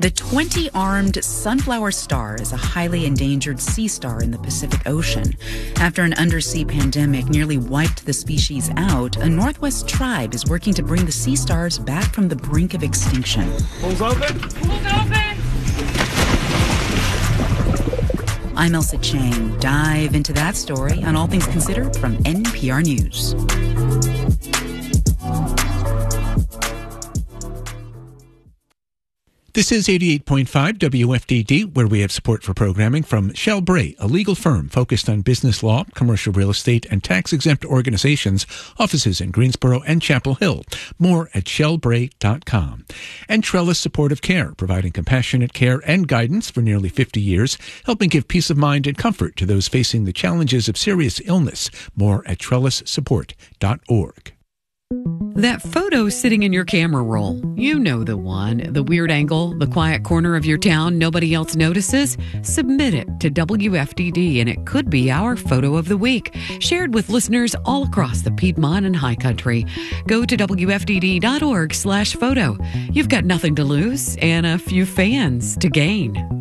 The 20-armed sunflower star is a highly endangered sea star in the Pacific Ocean. After an undersea pandemic nearly wiped the species out, a Northwest tribe is working to bring the sea stars back from the brink of extinction. Pools open? Pools open! I'm Elsa Chang. Dive into that story on All Things Considered from NPR News. This is 88.5 WFDD, where we have support for programming from Shell Bray, a legal firm focused on business law, commercial real estate, and tax-exempt organizations, offices in Greensboro and Chapel Hill. More at shellbray.com. And Trellis Supportive Care, providing compassionate care and guidance for nearly 50 years, helping give peace of mind and comfort to those facing the challenges of serious illness. More at trellissupport.org. That photo sitting in your camera roll, you know the one, the weird angle, the quiet corner of your town nobody else notices. Submit it to WFDD and it could be our photo of the week, shared with listeners all across the Piedmont and High Country. Go to WFDD.org/photo. You've got nothing to lose and a few fans to gain.